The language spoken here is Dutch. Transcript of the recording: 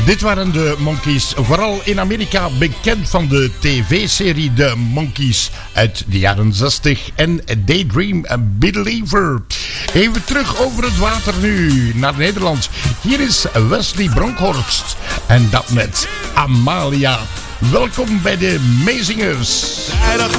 Dit waren de Monkees, vooral in Amerika bekend van de tv-serie The Monkees uit de jaren 60 en Daydream Believer. Even terug over het water nu naar Nederland. Hier is Wesley Bronkhorst en dat met Amalia. Welkom bij de Meezingers. Vrijdag